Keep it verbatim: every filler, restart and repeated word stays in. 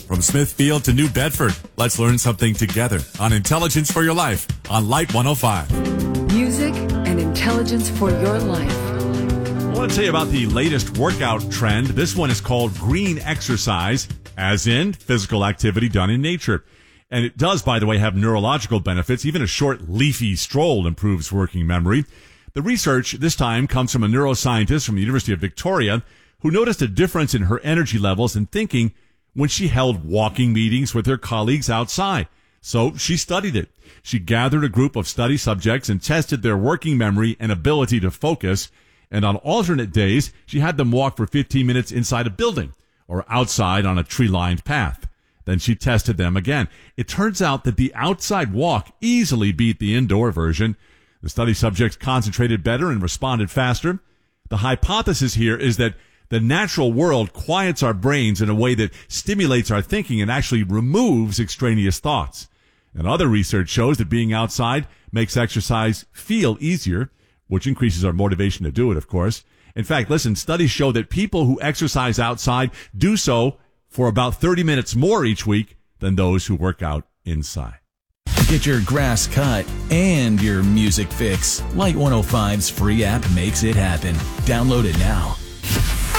From Smithfield to New Bedford, let's learn something together on Intelligence for Your Life on Light one oh five. Music and intelligence for your life. I want to tell you about the latest workout trend. This one is called green exercise, as in physical activity done in nature. And it does, by the way, have neurological benefits. Even a short leafy stroll improves working memory. The research this time comes from a neuroscientist from the University of Victoria who noticed a difference in her energy levels and thinking when she held walking meetings with her colleagues outside. So she studied it. She gathered a group of study subjects and tested their working memory and ability to focus. And on alternate days, she had them walk for fifteen minutes inside a building or outside on a tree-lined path. Then she tested them again. It turns out that the outside walk easily beat the indoor version. The study subjects concentrated better and responded faster. The hypothesis here is that the natural world quiets our brains in a way that stimulates our thinking and actually removes extraneous thoughts. And other research shows that being outside makes exercise feel easier, which increases our motivation to do it, of course. In fact, listen, studies show that people who exercise outside do so for about thirty minutes more each week than those who work out inside. Get your grass cut and your music fix. Light one oh five's free app makes it happen. Download it now.